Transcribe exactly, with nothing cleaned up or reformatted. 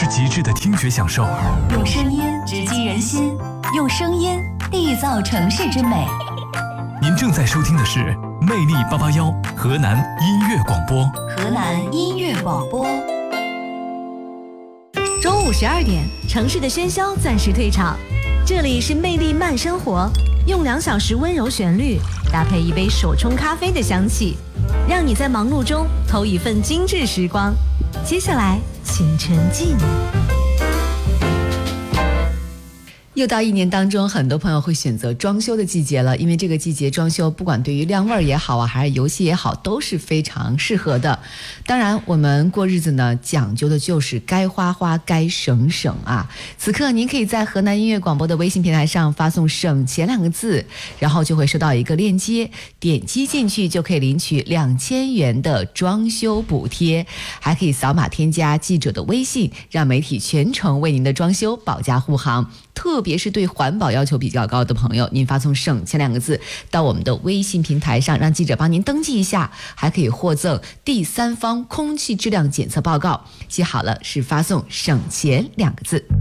是极致的听觉享受， 用声音直击人心，用声音缔造城市之美。 您正在收听的是魅力八八幺河南音乐广播。 河南音乐广播。 中午十二点，城市的喧嚣暂时退场，这里是魅力慢生活，用两小时温柔旋律搭配一杯手冲咖啡的香气，让你在忙碌中偷一份精致时光。接下来，请沉浸。 又到一年当中，很多朋友会选择装修的季节了，因为这个季节装修，不管对于亮味儿也好啊，还是游戏也好，都是非常适合的。当然，我们过日子呢，讲究的就是该花花，该省省啊。此刻，您可以在河南音乐广播的微信平台上发送“省钱”两个字，然后就会收到一个链接，点击进去就可以领取两千元的装修补贴，还可以扫码添加记者的微信，让媒体全程为您的装修保驾护航。特别是对环保要求比较高的朋友，您发送“省钱”两个字到我们的微信平台上，让记者帮您登记一下，还可以获赠第三方空气质量检测报告。记好了，是发送“省钱”两个字。